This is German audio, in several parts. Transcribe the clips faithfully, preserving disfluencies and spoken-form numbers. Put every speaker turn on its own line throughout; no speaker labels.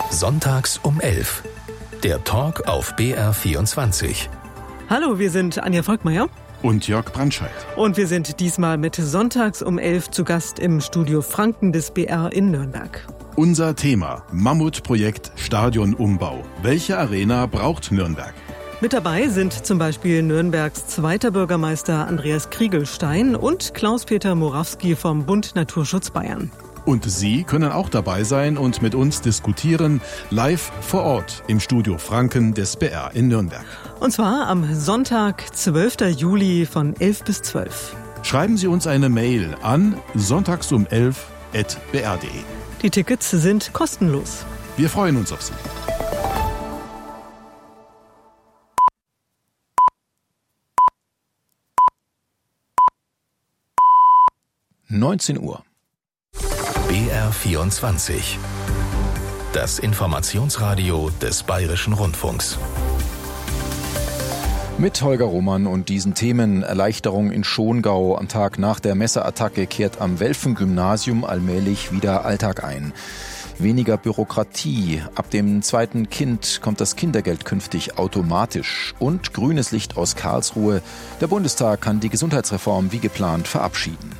Sonntags um elf. Der Talk auf B R vierundzwanzig.
Hallo, wir sind Anja Volkmeier
und Jörg Brandscheid.
Und wir sind diesmal mit Sonntags um elf zu Gast im Studio Franken des B R in Nürnberg.
Unser Thema: Mammutprojekt Stadionumbau. Welche Arena braucht Nürnberg?
Mit dabei sind zum Beispiel Nürnbergs zweiter Bürgermeister Andreas Kriegelstein und Klaus-Peter Morawski vom Bund Naturschutz Bayern.
Und Sie können auch dabei sein und mit uns diskutieren, live vor Ort im Studio Franken des B R in Nürnberg.
Und zwar am Sonntag, zwölften Juli von elf bis zwölf.
Schreiben Sie uns eine Mail an sonntags um elf at b r punkt d e.
Die Tickets sind kostenlos.
Wir freuen uns auf Sie.
neunzehn Uhr. B R vierundzwanzig. Das Informationsradio des Bayerischen Rundfunks.
Mit Holger Roman und diesen Themen: Erleichterung in Schongau. Am Tag nach der Messerattacke kehrt am Welfen-Gymnasium allmählich wieder Alltag ein. Weniger Bürokratie. Ab dem zweiten Kind kommt das Kindergeld künftig automatisch. Und grünes Licht aus Karlsruhe. Der Bundestag kann die Gesundheitsreform wie geplant verabschieden.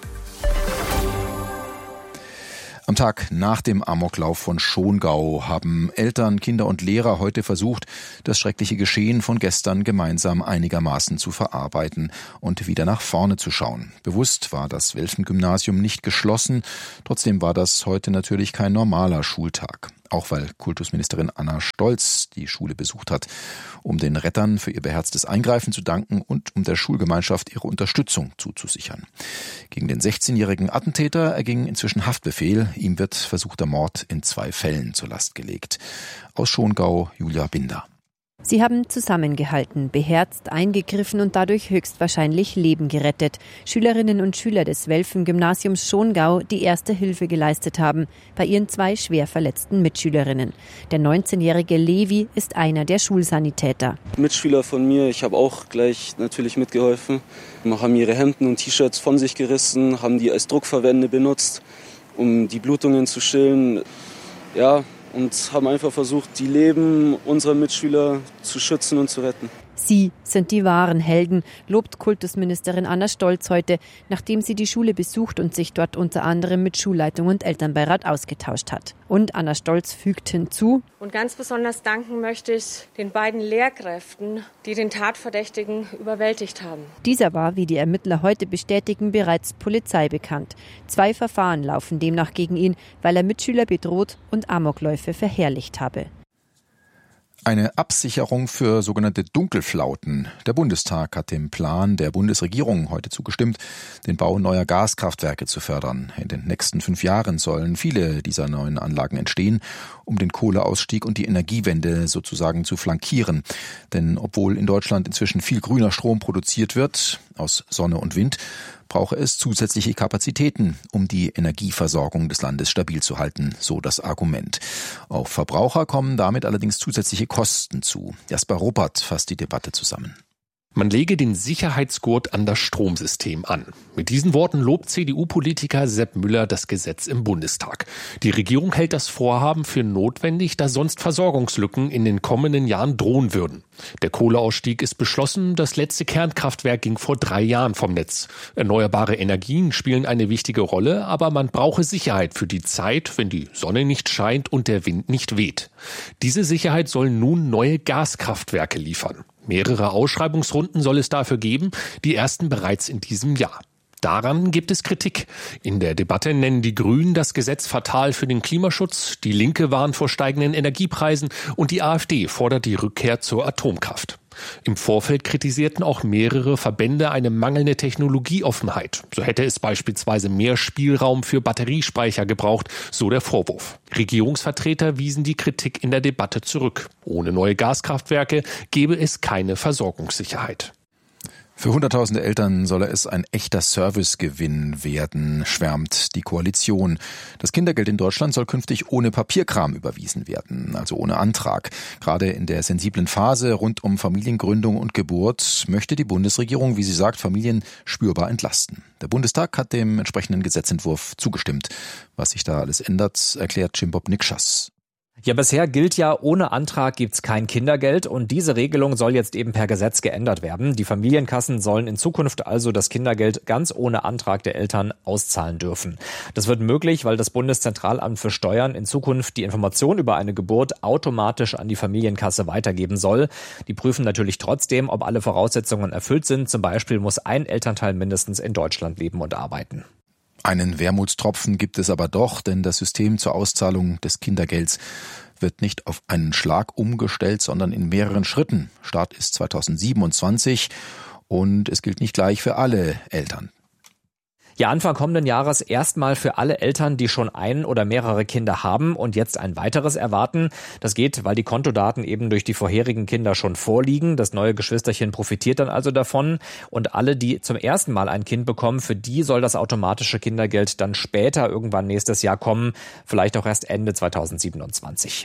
Am Tag nach dem Amoklauf von Schongau haben Eltern, Kinder und Lehrer heute versucht, das schreckliche Geschehen von gestern gemeinsam einigermaßen zu verarbeiten und wieder nach vorne zu schauen. Bewusst war das Welfen-Gymnasium nicht geschlossen, trotzdem war das heute natürlich kein normaler Schultag. Auch weil Kultusministerin Anna Stolz die Schule besucht hat, um den Rettern für ihr beherztes Eingreifen zu danken und um der Schulgemeinschaft ihre Unterstützung zuzusichern. Gegen den sechzehnjährigen Attentäter erging inzwischen Haftbefehl. Ihm wird versuchter Mord in zwei Fällen zur Last gelegt. Aus Schongau, Julia Binder.
Sie haben zusammengehalten, beherzt eingegriffen und dadurch höchstwahrscheinlich Leben gerettet. Schülerinnen und Schüler des Welfen-Gymnasiums Schongau, die erste Hilfe geleistet haben bei ihren zwei schwer verletzten Mitschülerinnen. Der neunzehnjährige Levi ist einer der Schulsanitäter.
Mitschüler von mir, ich habe auch gleich natürlich mitgeholfen. Wir haben ihre Hemden und T-Shirts von sich gerissen, haben die als Druckverbände benutzt, um die Blutungen zu stillen. Ja, und haben einfach versucht, die Leben unserer Mitschüler zu schützen und zu retten.
Sie sind die wahren Helden, lobt Kultusministerin Anna Stolz heute, nachdem sie die Schule besucht und sich dort unter anderem mit Schulleitung und Elternbeirat ausgetauscht hat. Und Anna Stolz fügt hinzu:
Und ganz besonders danken möchte ich den beiden Lehrkräften, die den Tatverdächtigen überwältigt haben.
Dieser war, wie die Ermittler heute bestätigen, bereits Polizei bekannt. Zwei Verfahren laufen demnach gegen ihn, weil er Mitschüler bedroht und Amokläufe verherrlicht habe.
Eine Absicherung für sogenannte Dunkelflauten. Der Bundestag hat dem Plan der Bundesregierung heute zugestimmt, den Bau neuer Gaskraftwerke zu fördern. In den nächsten fünf Jahren sollen viele dieser neuen Anlagen entstehen, um den Kohleausstieg und die Energiewende sozusagen zu flankieren. Denn obwohl in Deutschland inzwischen viel grüner Strom produziert wird, aus Sonne und Wind, brauche es zusätzliche Kapazitäten, um die Energieversorgung des Landes stabil zu halten, so das Argument. Auf Verbraucher kommen damit allerdings zusätzliche Kosten zu. Jasper Ruppert fasst die Debatte zusammen.
Man lege den Sicherheitsgurt an das Stromsystem an. Mit diesen Worten lobt C D U-Politiker Sepp Müller das Gesetz im Bundestag. Die Regierung hält das Vorhaben für notwendig, da sonst Versorgungslücken in den kommenden Jahren drohen würden. Der Kohleausstieg ist beschlossen, das letzte Kernkraftwerk ging vor drei Jahren vom Netz. Erneuerbare Energien spielen eine wichtige Rolle, aber man brauche Sicherheit für die Zeit, wenn die Sonne nicht scheint und der Wind nicht weht. Diese Sicherheit sollen nun neue Gaskraftwerke liefern. Mehrere Ausschreibungsrunden soll es dafür geben, die ersten bereits in diesem Jahr. Daran gibt es Kritik. In der Debatte nennen die Grünen das Gesetz fatal für den Klimaschutz, die Linke warnt vor steigenden Energiepreisen und die AfD fordert die Rückkehr zur Atomkraft. Im Vorfeld kritisierten auch mehrere Verbände eine mangelnde Technologieoffenheit. So hätte es beispielsweise mehr Spielraum für Batteriespeicher gebraucht, so der Vorwurf. Regierungsvertreter wiesen die Kritik in der Debatte zurück. Ohne neue Gaskraftwerke gäbe es keine Versorgungssicherheit.
Für hunderttausende Eltern solle es ein echter Servicegewinn werden, schwärmt die Koalition. Das Kindergeld in Deutschland soll künftig ohne Papierkram überwiesen werden, also ohne Antrag. Gerade in der sensiblen Phase rund um Familiengründung und Geburt möchte die Bundesregierung, wie sie sagt, Familien spürbar entlasten. Der Bundestag hat dem entsprechenden Gesetzentwurf zugestimmt. Was sich da alles ändert, erklärt Jim Bob Nikschas.
Ja, bisher gilt ja, ohne Antrag gibt's kein Kindergeld und diese Regelung soll jetzt eben per Gesetz geändert werden. Die Familienkassen sollen in Zukunft also das Kindergeld ganz ohne Antrag der Eltern auszahlen dürfen. Das wird möglich, weil das Bundeszentralamt für Steuern in Zukunft die Information über eine Geburt automatisch an die Familienkasse weitergeben soll. Die prüfen natürlich trotzdem, ob alle Voraussetzungen erfüllt sind. Zum Beispiel muss ein Elternteil mindestens in Deutschland leben und arbeiten.
Einen Wermutstropfen gibt es aber doch, denn das System zur Auszahlung des Kindergelds wird nicht auf einen Schlag umgestellt, sondern in mehreren Schritten. Start ist zweitausendsiebenundzwanzig und es gilt nicht gleich für alle Eltern.
Ja, Anfang kommenden Jahres erstmal für alle Eltern, die schon ein oder mehrere Kinder haben und jetzt ein weiteres erwarten. Das geht, weil die Kontodaten eben durch die vorherigen Kinder schon vorliegen. Das neue Geschwisterchen profitiert dann also davon. Und alle, die zum ersten Mal ein Kind bekommen, für die soll das automatische Kindergeld dann später irgendwann nächstes Jahr kommen. Vielleicht auch erst Ende zweitausendsiebenundzwanzig.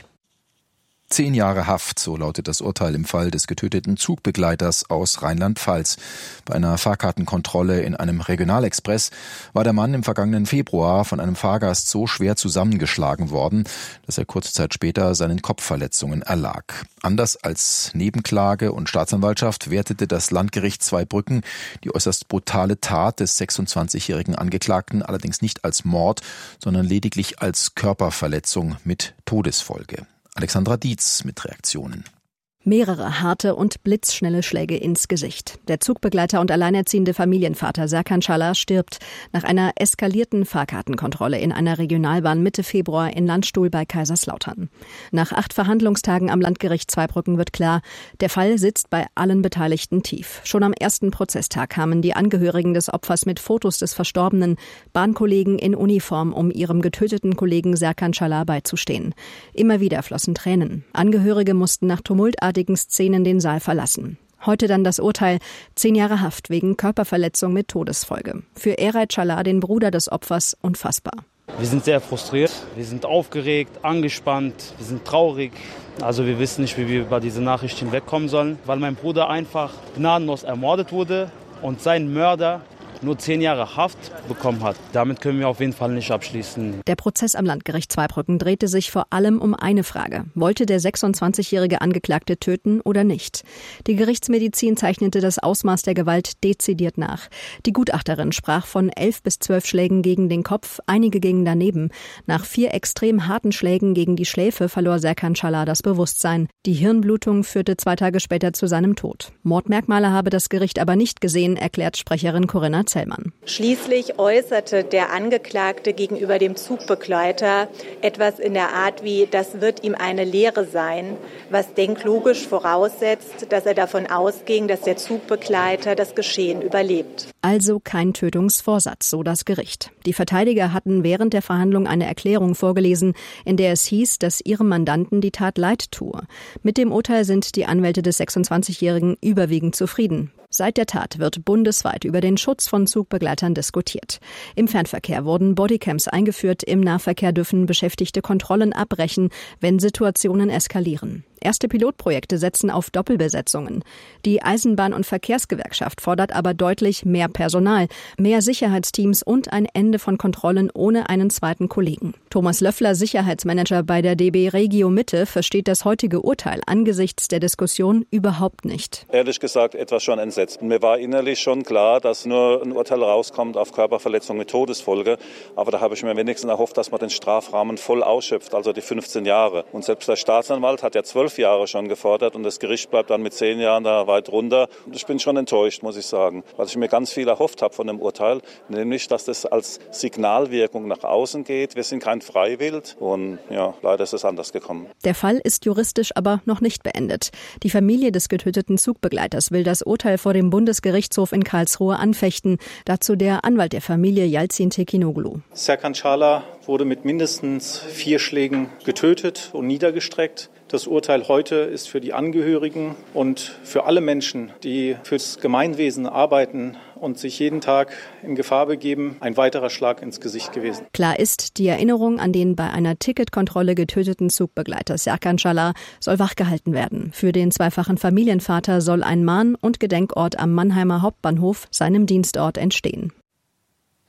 Zehn Jahre Haft, so lautet das Urteil im Fall des getöteten Zugbegleiters aus Rheinland-Pfalz. Bei einer Fahrkartenkontrolle in einem Regionalexpress war der Mann im vergangenen Februar von einem Fahrgast so schwer zusammengeschlagen worden, dass er kurze Zeit später seinen Kopfverletzungen erlag. Anders als Nebenklage und Staatsanwaltschaft wertete das Landgericht Zweibrücken die äußerst brutale Tat des sechsundzwanzigjährigen Angeklagten allerdings nicht als Mord, sondern lediglich als Körperverletzung mit Todesfolge. Alexandra Dietz mit Reaktionen.
Mehrere harte und blitzschnelle Schläge ins Gesicht. Der Zugbegleiter und alleinerziehende Familienvater Serkan Çalar stirbt nach einer eskalierten Fahrkartenkontrolle in einer Regionalbahn Mitte Februar in Landstuhl bei Kaiserslautern. Nach acht Verhandlungstagen am Landgericht Zweibrücken wird klar, der Fall sitzt bei allen Beteiligten tief. Schon am ersten Prozesstag kamen die Angehörigen des Opfers mit Fotos des Verstorbenen, Bahnkollegen in Uniform, um ihrem getöteten Kollegen Serkan Çalar beizustehen. Immer wieder flossen Tränen. Angehörige mussten nach tumultartigen Szenen den Saal verlassen. Heute dann das Urteil, zehn Jahre Haft wegen Körperverletzung mit Todesfolge. Für Eray Çalar, den Bruder des Opfers, unfassbar.
Wir sind sehr frustriert, wir sind aufgeregt, angespannt, wir sind traurig. Also wir wissen nicht, wie wir über diese Nachricht hinwegkommen sollen, weil mein Bruder einfach gnadenlos ermordet wurde und sein Mörder nur zehn Jahre Haft bekommen hat. Damit können wir auf jeden Fall nicht abschließen.
Der Prozess am Landgericht Zweibrücken drehte sich vor allem um eine Frage. Wollte der sechsundzwanzigjährige Angeklagte töten oder nicht? Die Gerichtsmedizin zeichnete das Ausmaß der Gewalt dezidiert nach. Die Gutachterin sprach von elf bis zwölf Schlägen gegen den Kopf, einige gingen daneben. Nach vier extrem harten Schlägen gegen die Schläfe verlor Serkan Çalar das Bewusstsein. Die Hirnblutung führte zwei Tage später zu seinem Tod. Mordmerkmale habe das Gericht aber nicht gesehen, erklärt Sprecherin Corinna Zellmann.
Schließlich äußerte der Angeklagte gegenüber dem Zugbegleiter etwas in der Art wie, das wird ihm eine Lehre sein, was denklogisch voraussetzt, dass er davon ausging, dass der Zugbegleiter das Geschehen überlebt.
Also kein Tötungsvorsatz, so das Gericht. Die Verteidiger hatten während der Verhandlung eine Erklärung vorgelesen, in der es hieß, dass ihrem Mandanten die Tat leid tue. Mit dem Urteil sind die Anwälte des sechsundzwanzigjährigen überwiegend zufrieden. Seit der Tat wird bundesweit über den Schutz von Zugbegleitern diskutiert. Im Fernverkehr wurden Bodycams eingeführt, im Nahverkehr dürfen Beschäftigte Kontrollen abbrechen, wenn Situationen eskalieren. Erste Pilotprojekte setzen auf Doppelbesetzungen. Die Eisenbahn- und Verkehrsgewerkschaft fordert aber deutlich mehr Personal, mehr Sicherheitsteams und ein Ende von Kontrollen ohne einen zweiten Kollegen. Thomas Löffler, Sicherheitsmanager bei der D B Regio Mitte, versteht das heutige Urteil angesichts der Diskussion überhaupt nicht.
Ehrlich gesagt etwas schon entsetzt. Mir war innerlich schon klar, dass nur ein Urteil rauskommt auf Körperverletzung mit Todesfolge. Aber da habe ich mir wenigstens erhofft, dass man den Strafrahmen voll ausschöpft, also die fünfzehn Jahre. Und selbst der Staatsanwalt hat ja zwölf Jahre schon gefordert und das Gericht bleibt dann mit zehn Jahren da weit runter. Und ich bin schon enttäuscht, muss ich sagen, weil ich mir ganz viel erhofft habe von dem Urteil, nämlich, dass das als Signalwirkung nach außen geht. Wir sind kein Freiwild und ja, leider ist es anders gekommen.
Der Fall ist juristisch aber noch nicht beendet. Die Familie des getöteten Zugbegleiters will das Urteil vor dem Bundesgerichtshof in Karlsruhe anfechten. Dazu der Anwalt der Familie Yalcin Tekinoglu.
Serkan Çalar wurde mit mindestens vier Schlägen getötet und niedergestreckt. Das Urteil heute ist für die Angehörigen und für alle Menschen, die fürs Gemeinwesen arbeiten und sich jeden Tag in Gefahr begeben, ein weiterer Schlag ins Gesicht gewesen.
Klar ist, die Erinnerung an den bei einer Ticketkontrolle getöteten Zugbegleiter Serkan Çalar soll wachgehalten werden. Für den zweifachen Familienvater soll ein Mahn- und Gedenkort am Mannheimer Hauptbahnhof, seinem Dienstort, entstehen.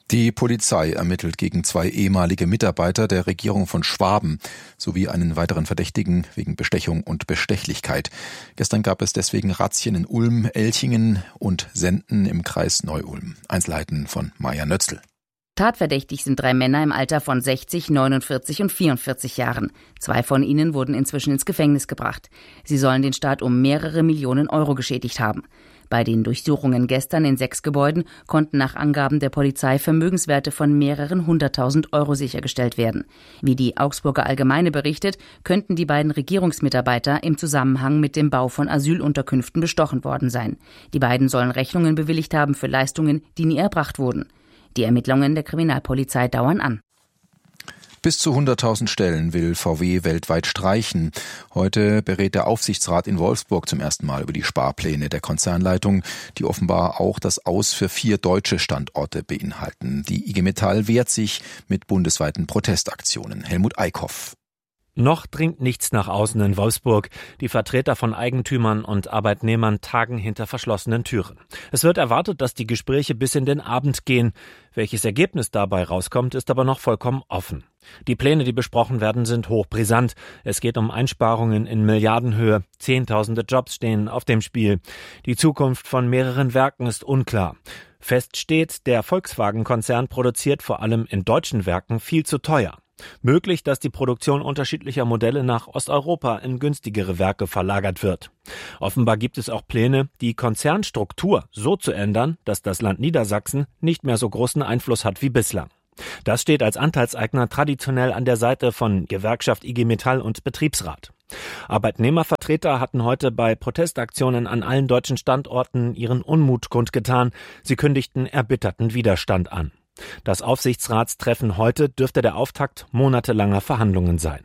Die Polizei ermittelt gegen zwei ehemalige Mitarbeiter der Regierung von Schwaben sowie einen weiteren Verdächtigen wegen Bestechung und Bestechlichkeit. Gestern gab es deswegen Razzien in Ulm, Elchingen und Senden im Kreis Neu-Ulm. Einzelheiten von Maja Nötzl.
Tatverdächtig sind drei Männer im Alter von sechzig, neunundvierzig und vierundvierzig Jahren. Zwei von ihnen wurden inzwischen ins Gefängnis gebracht. Sie sollen den Staat um mehrere Millionen Euro geschädigt haben. Bei den Durchsuchungen gestern in sechs Gebäuden konnten nach Angaben der Polizei Vermögenswerte von mehreren hunderttausend Euro sichergestellt werden. Wie die Augsburger Allgemeine berichtet, könnten die beiden Regierungsmitarbeiter im Zusammenhang mit dem Bau von Asylunterkünften bestochen worden sein. Die beiden sollen Rechnungen bewilligt haben für Leistungen, die nie erbracht wurden. Die Ermittlungen der Kriminalpolizei dauern an.
Bis zu hunderttausend Stellen will V W weltweit streichen. Heute berät der Aufsichtsrat in Wolfsburg zum ersten Mal über die Sparpläne der Konzernleitung, die offenbar auch das Aus für vier deutsche Standorte beinhalten. Die I G Metall wehrt sich mit bundesweiten Protestaktionen. Helmut Eickhoff.
Noch dringt nichts nach außen in Wolfsburg. Die Vertreter von Eigentümern und Arbeitnehmern tagen hinter verschlossenen Türen. Es wird erwartet, dass die Gespräche bis in den Abend gehen. Welches Ergebnis dabei rauskommt, ist aber noch vollkommen offen. Die Pläne, die besprochen werden, sind hochbrisant. Es geht um Einsparungen in Milliardenhöhe. Zehntausende Jobs stehen auf dem Spiel. Die Zukunft von mehreren Werken ist unklar. Fest steht, der Volkswagen-Konzern produziert vor allem in deutschen Werken viel zu teuer. Möglich, dass die Produktion unterschiedlicher Modelle nach Osteuropa in günstigere Werke verlagert wird. Offenbar gibt es auch Pläne, die Konzernstruktur so zu ändern, dass das Land Niedersachsen nicht mehr so großen Einfluss hat wie bislang. Das steht als Anteilseigner traditionell an der Seite von Gewerkschaft I G Metall und Betriebsrat. Arbeitnehmervertreter hatten heute bei Protestaktionen an allen deutschen Standorten ihren Unmut kundgetan. Sie kündigten erbitterten Widerstand an. Das Aufsichtsratstreffen heute dürfte der Auftakt monatelanger Verhandlungen sein.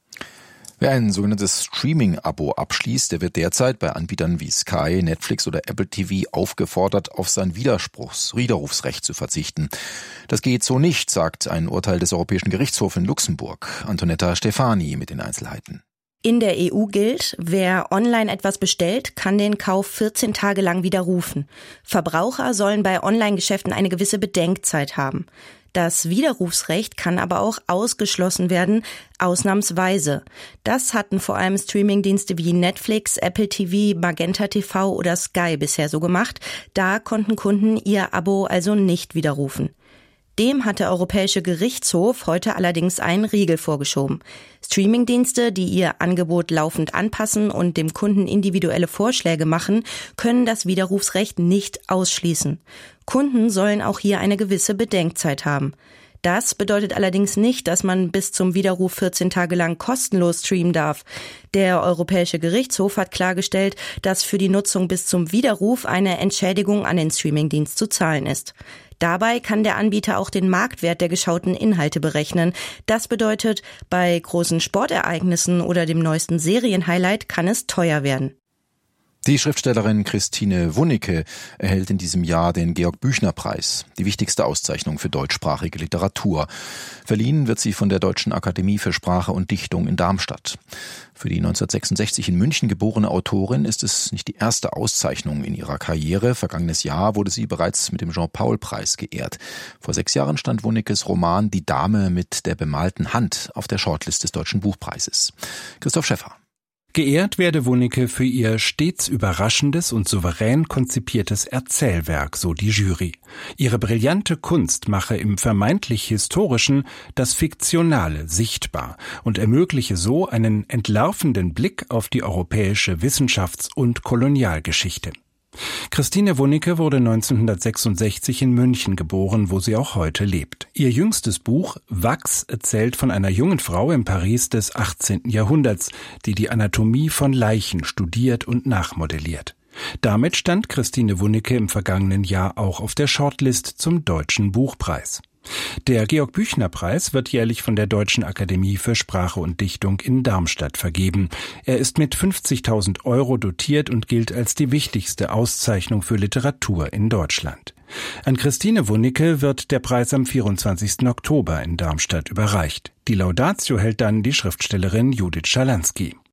Wer ein sogenanntes Streaming-Abo abschließt, der wird derzeit bei Anbietern wie Sky, Netflix oder Apple T V aufgefordert, auf sein Widerspruchs- Widerrufsrecht zu verzichten. Das geht so nicht, sagt ein Urteil des Europäischen Gerichtshofs in Luxemburg. Antonetta Stefani mit den Einzelheiten.
In der E U gilt, wer online etwas bestellt, kann den Kauf vierzehn Tage lang widerrufen. Verbraucher sollen bei Online-Geschäften eine gewisse Bedenkzeit haben. Das Widerrufsrecht kann aber auch ausgeschlossen werden, ausnahmsweise. Das hatten vor allem Streamingdienste wie Netflix, Apple T V, Magenta T V oder Sky bisher so gemacht. Da konnten Kunden ihr Abo also nicht widerrufen. Dem hat der Europäische Gerichtshof heute allerdings einen Riegel vorgeschoben. Streamingdienste, die ihr Angebot laufend anpassen und dem Kunden individuelle Vorschläge machen, können das Widerrufsrecht nicht ausschließen. Kunden sollen auch hier eine gewisse Bedenkzeit haben. Das bedeutet allerdings nicht, dass man bis zum Widerruf vierzehn Tage lang kostenlos streamen darf. Der Europäische Gerichtshof hat klargestellt, dass für die Nutzung bis zum Widerruf eine Entschädigung an den Streamingdienst zu zahlen ist. Dabei kann der Anbieter auch den Marktwert der geschauten Inhalte berechnen. Das bedeutet, bei großen Sportereignissen oder dem neuesten Serienhighlight kann es teuer werden.
Die Schriftstellerin Christine Wunicke erhält in diesem Jahr den Georg-Büchner-Preis, die wichtigste Auszeichnung für deutschsprachige Literatur. Verliehen wird sie von der Deutschen Akademie für Sprache und Dichtung in Darmstadt. Für die neunzehnhundertsechsundsechzig in München geborene Autorin ist es nicht die erste Auszeichnung in ihrer Karriere. Vergangenes Jahr wurde sie bereits mit dem Jean-Paul-Preis geehrt. Vor sechs Jahren stand Wunickes Roman Die Dame mit der bemalten Hand auf der Shortlist des Deutschen Buchpreises. Christoph Schäffer.
Geehrt werde Wunicke für ihr stets überraschendes und souverän konzipiertes Erzählwerk, so die Jury. Ihre brillante Kunst mache im vermeintlich Historischen das Fiktionale sichtbar und ermögliche so einen entlarvenden Blick auf die europäische Wissenschafts- und Kolonialgeschichte. Christine Wunicke wurde neunzehnhundertsechsundsechzig in München geboren, wo sie auch heute lebt. Ihr jüngstes Buch Wachs erzählt von einer jungen Frau im Paris des achtzehnten Jahrhunderts, die die Anatomie von Leichen studiert und nachmodelliert. Damit stand Christine Wunicke im vergangenen Jahr auch auf der Shortlist zum Deutschen Buchpreis. Der Georg-Büchner-Preis wird jährlich von der Deutschen Akademie für Sprache und Dichtung in Darmstadt vergeben. Er ist mit fünfzigtausend Euro dotiert und gilt als die wichtigste Auszeichnung für Literatur in Deutschland. An Christine Wunicke wird der Preis am vierundzwanzigsten Oktober in Darmstadt überreicht. Die Laudatio hält dann die Schriftstellerin Judith Schalansky.